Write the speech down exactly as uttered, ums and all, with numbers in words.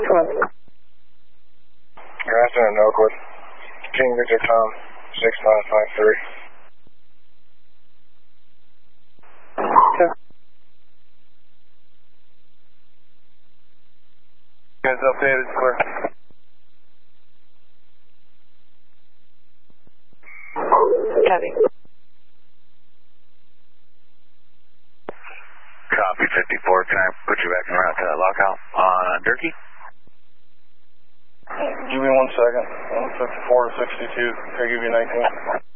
Oakwood. You're afternoon, Oakwood. King Victor Tom, six nine five three. Okay. Guys updated, clear. Copy. Copy fifty-four. Can I put you back en route to lockout on Durkee? Give me one second. one fifty-four to sixty-two. Can I give you nineteen?